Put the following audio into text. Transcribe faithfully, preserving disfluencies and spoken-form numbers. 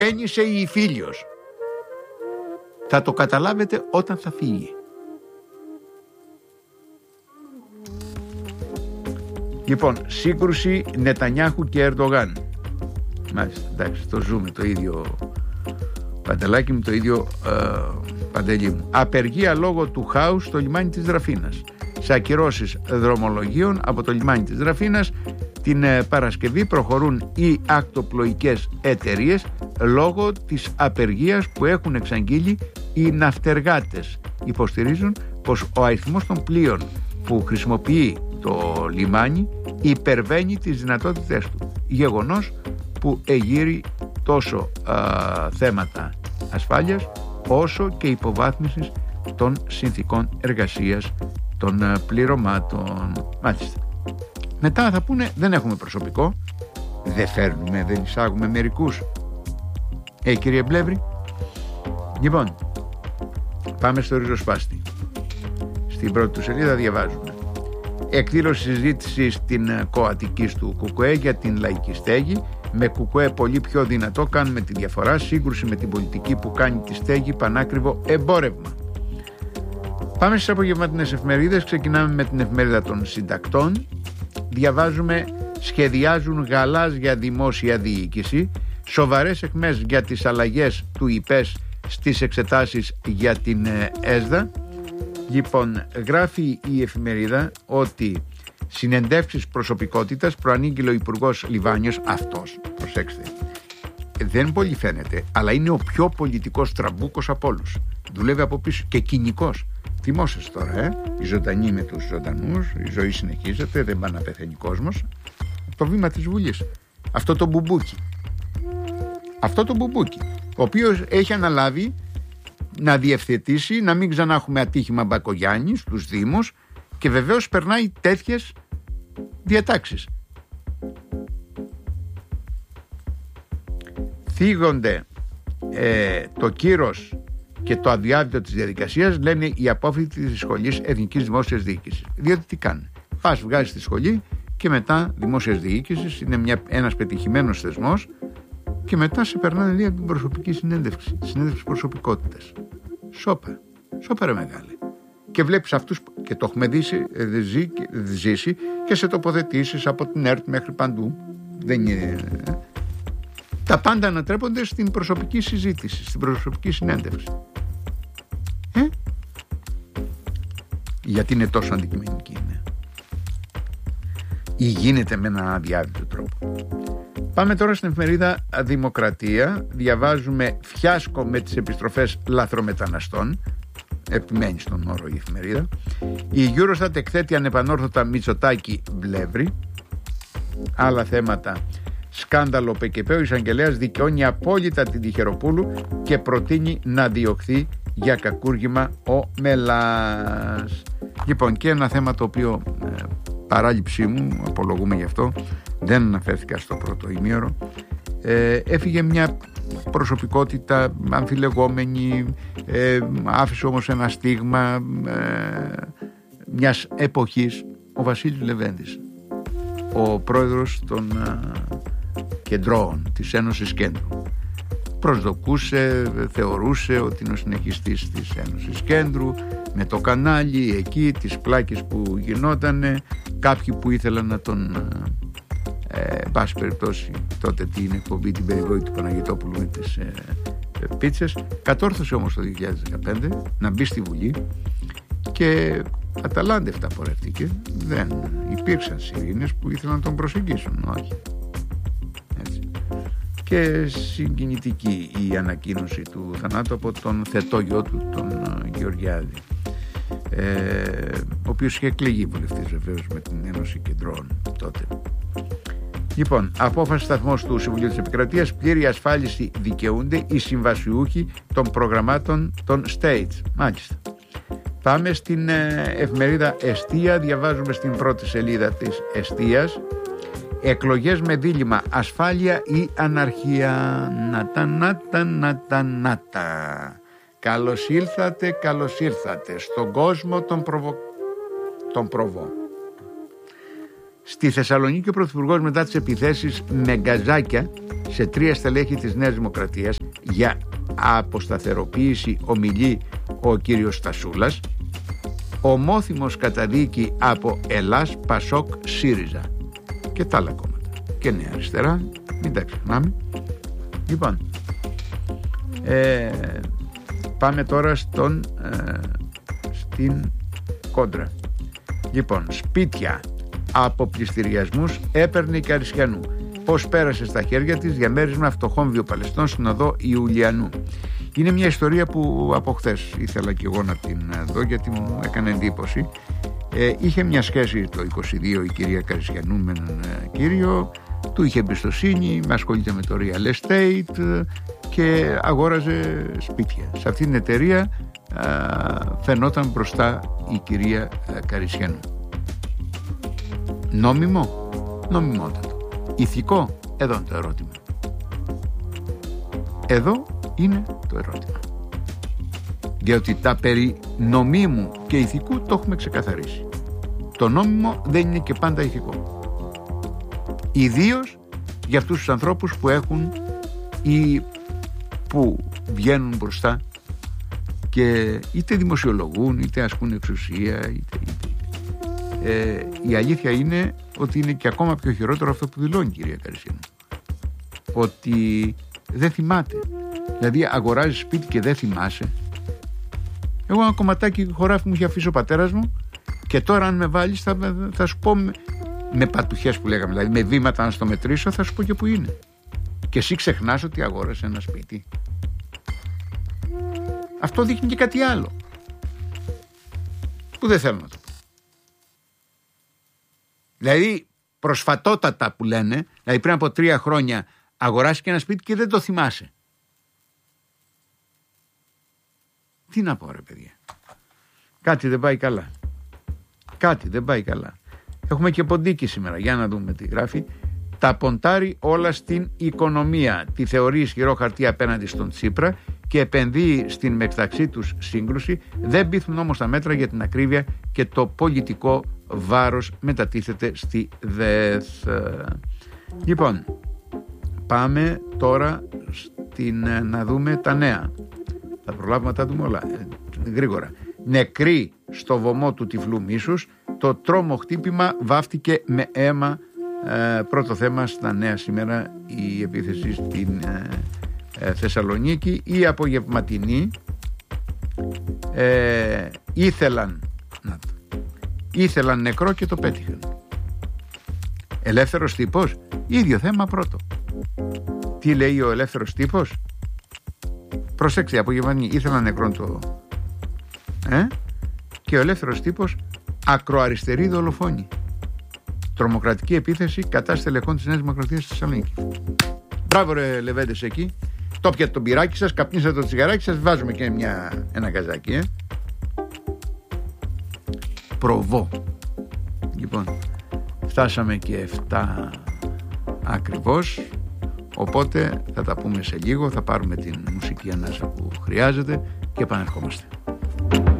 γέννησε η Φίλιος. Θα το καταλάβετε όταν θα φύγει. Λοιπόν, σύγκρουση Νετανιάχου και Ερντογάν. Μάλιστα, εντάξει, το ζούμε το ίδιο, Παντελάκι μου, το ίδιο ε, Παντελή μου. Απεργία λόγω του χάους στο λιμάνι της Δραφίνας. Σε ακυρώσεις δρομολογίων από το λιμάνι της Δραφίνας την ε, Παρασκευή προχωρούν οι ακτοπλοϊκές εταιρείες λόγω της απεργίας που έχουν εξαγγείλει οι ναυτεργάτες. Υποστηρίζουν πως ο αριθμός των πλοίων που χρησιμοποιεί το λιμάνι υπερβαίνει τις δυνατότητες του. Γεγονός που εγείρει τόσο α, θέματα ασφάλειας όσο και υποβάθμισης των συνθήκων εργασίας των α, πληρωμάτων. Μάλιστα. Μετά θα πούνε δεν έχουμε προσωπικό, δεν φέρνουμε, δεν εισάγουμε μερικούς. Ε, κύριε Μπλεύρη. Λοιπόν, πάμε στο ριζοσπάστη. Στην πρώτη του σελίδα διαβάζουμε: εκδήλωση συζήτηση στην Κοατικής του Κουκουέ για την λαϊκή στέγη. Με Κουκουέ πολύ πιο δυνατό κάνουμε τη διαφορά. Σύγκρουση με την πολιτική που κάνει τη στέγη πανάκριβο εμπόρευμα. Πάμε στις απογευματινές εφημερίδες. Ξεκινάμε με την εφημερίδα των συντακτών. Διαβάζουμε: σχεδιάζουν γαλάζ για δημόσια διοίκηση. Σοβαρές εκμές για τις αλλαγές του ΙΠΕΣ στις εξετάσεις για την ΕΣΔΑ. Λοιπόν, γράφει η εφημερίδα ότι συνεντεύξεις προσωπικότητας προανήγγειλε ο Υπουργός Λιβάνιος, αυτός, προσέξτε, δεν πολύ φαίνεται, αλλά είναι ο πιο πολιτικός τραμπούκος από όλους. Δουλεύει από πίσω και κοινικός. Θυμόσες τώρα, ε, η ζωντανή με τους ζωντανούς, η ζωή συνεχίζεται, δεν πάει να πεθαίνει κόσμος. Το βήμα της Βουλής. Αυτό το μπουμπούκι. Αυτό το μπουμπούκι, ο οποίος έχει αναλάβει να διευθετήσει, να μην ξανά έχουμε ατύχημα Μπακογιάννη στους Δήμους και βεβαίως περνάει τέτοιες διατάξεις. Θίγονται ε, το κύρος και το αδιάβητο της διαδικασίας, λένε οι απόφοιτοι της Σχολής Εθνικής Δημόσιας Διοίκησης. Διότι τι κάνουν? Πας, βγάζεις τη σχολή και μετά δημόσιας διοίκησης, είναι μια, ένας πετυχημένος θεσμός και μετά σε περνάνε λίγο την προσωπική συνέντευξη, τη συνέντευξη προσωπικότητας. Σόπα, σόπα ρε μεγάλε. Και βλέπεις αυτούς, και το έχουμε δίσει, ζει, ζήσει και σε τοποθετήσεις από την ΕΡΤ μέχρι παντού. Δεν είναι... Τα πάντα ανατρέπονται στην προσωπική συζήτηση, στην προσωπική συνέντευξη. Ε? Γιατί είναι τόσο αντικειμενική είναι. Ή γίνεται με έναν αδιάδυτο τρόπο. Πάμε τώρα στην εφημερίδα Δημοκρατία. Διαβάζουμε φιάσκο με τις επιστροφές λαθρομεταναστών. Επιμένει στον όρο η εφημερίδα. Η Eurostat εκθέτει ανεπανόρθωτα Μητσοτάκη Μπλεύρη. Άλλα θέματα. Σκάνδαλο ΠΚΠ. Ο εισαγγελέας δικαιώνει απόλυτα την Τυχεροπούλου και προτείνει να διωχθεί για κακούργημα ο Μελάς. Λοιπόν, και ένα θέμα το οποίο ε, παράληψή μου, απολογούμε γι' αυτό, δεν αναφέρθηκα στο πρώτο ημίωρο. Ε, έφυγε μια προσωπικότητα αμφιλεγόμενη, ε, άφησε όμως ένα στίγμα ε, μιας εποχής, ο Βασίλης Λεβέντης, ο πρόεδρος των ε, κεντρώων της Ένωσης Κέντρου. Προσδοκούσε, θεωρούσε ότι είναι ο συνεχιστής της Ένωσης Κέντρου, με το κανάλι εκεί, τις πλάκες που γινότανε, κάποιοι που ήθελαν να τον ε, πάση περιπτώσει τότε την εκπομπή, την περιβόητη του Παναγιτόπουλου με τις ε, ε, πίτσες. Κατόρθωσε όμως το δύο χιλιάδες δεκαπέντε να μπει στη Βουλή και αταλάντευτα πορεύτηκε. Δεν υπήρξαν σιρήνες που ήθελαν να τον προσεγγίσουν, όχι. Έτσι. Και συγκινητική η ανακοίνωση του θανάτου από τον θετό γιο του, τον Γεωργιάδη, ε, ο οποίος είχε εκλεγεί βουλευτής βεβαίως με την Ένωση Κεντρών τότε. Λοιπόν, απόφαση σταθμός του Συμβουλίου της Επικρατείας: πλήρη ασφάλιση δικαιούνται οι συμβασιούχοι των προγραμμάτων των States. Μάλιστα. Πάμε στην ε, εφημερίδα Εστία. Διαβάζουμε στην πρώτη σελίδα της Εστίας: εκλογές με δίλημμα ασφάλεια ή αναρχία. Νατα, νατα, νατα, νατα. Καλώς ήλθατε, καλώς ήλθατε στον κόσμο των, προβο... των προβών. Στη Θεσσαλονίκη ο Πρωθυπουργός, μετά τις επιθέσεις με γκαζάκια σε τρία στελέχη της Νέας Δημοκρατίας για αποσταθεροποίηση, ομιλεί ο κύριος Στασούλας. Ομόθυμος καταδίκη από Ελλάς, Πασόκ, ΣΥΡΙΖΑ και τα άλλα κόμματα και Νέα Αριστερά, μην τα ξεχνάμε. Λοιπόν, ε, πάμε τώρα στον, ε, στην κόντρα. Λοιπόν, σπίτια από πληστηριασμούς έπαιρνε η Καρισιανού. Πώς πέρασε στα χέρια της διαμέρισμα φτωχών βιοπαλαιστών στην οδό Ιουλιανού. Είναι μια ιστορία που από χθες ήθελα και εγώ να την δω, γιατί μου έκανε εντύπωση. Ε, είχε μια σχέση το είκοσι δύο η κυρία Καρισιανού με έναν κύριο, του είχε εμπιστοσύνη, με ασχολείται με το real estate και αγόραζε σπίτια. Σε αυτή την εταιρεία α, φαινόταν μπροστά η κυρία Καρισιανού. Νόμιμο, νομιμότατο. Ηθικό, εδώ είναι το ερώτημα. Εδώ είναι το ερώτημα. Διότι τα περί νομίμου και ηθικού το έχουμε ξεκαθαρίσει. Το νόμιμο δεν είναι και πάντα ηθικό. Ιδίως για αυτούς τους ανθρώπους που έχουν ή που βγαίνουν μπροστά και είτε δημοσιολογούν, είτε ασκούν εξουσία, είτε, είτε. Ε, η αλήθεια είναι ότι είναι και ακόμα πιο χειρότερο αυτό που δηλώνει η κυρία Καρισιανού. Ότι δεν θυμάται. Δηλαδή αγοράζει σπίτι και δεν θυμάσαι. Εγώ ένα κομματάκι χωράφι μου είχε αφήσει ο πατέρας μου και τώρα αν με βάλεις θα, θα σου πω με, με πατουχές που λέγαμε, δηλαδή με βήματα να στο μετρήσω θα σου πω και που είναι. Και εσύ ξεχνάς ότι αγόρασε ένα σπίτι. Αυτό δείχνει και κάτι άλλο που δεν θέλω να το πω. Δηλαδή προσφατότατα που λένε, δηλαδή πριν από τρία χρόνια αγοράσει και ένα σπίτι και δεν το θυμάσαι. Τι να πω ρε παιδιά. Κάτι δεν πάει καλά. Κάτι δεν πάει καλά. Έχουμε και ποντίκι σήμερα. Για να δούμε τι γράφει. Τα ποντάρει όλα στην οικονομία. Τη θεωρεί ισχυρό χαρτί απέναντι στον Τσίπρα και επενδύει στην μεταξύ τους σύγκρουση. Δεν πείθουν όμως τα μέτρα για την ακρίβεια και το πολιτικό βάρος μετατίθεται στη ΔΕΘ. Λοιπόν, πάμε τώρα στην, να δούμε τα νέα. Θα προλάβουμε να τα δούμε όλα ε, γρήγορα. Νεκρή στο βωμό του τυφλού μίσους. Το τρόμο χτύπημα βάφτηκε με αίμα. Ε, πρώτο θέμα στα νέα σήμερα, η επίθεση στην ε, ε, Θεσσαλονίκη. Η απογευματινή ε, ήθελαν να, ήθελαν νεκρό και το πέτυχαν. Ελεύθερος τύπος, ίδιο θέμα πρώτο. Τι λέει ο ελεύθερος τύπος? Προσέξτε, απογευματινή ήθελαν νεκρό το ε? και ο ελεύθερος τύπος ακροαριστερή δολοφόνη. Τρομοκρατική επίθεση κατά στελεχών της Νέας Δημοκρατίας στη Θεσσαλονίκη. Μπράβο ρε λεβέντες εκεί. Το πιάτε το μπυράκι σας, καπνίσατε το τσιγαράκι σας, βάζουμε και μια, ένα γκαζάκι. Ε. Προβώ. Λοιπόν, φτάσαμε και εφτά ακριβώς. Οπότε θα τα πούμε σε λίγο, θα πάρουμε την μουσική ανάσα που χρειάζεται και επανερχόμαστε.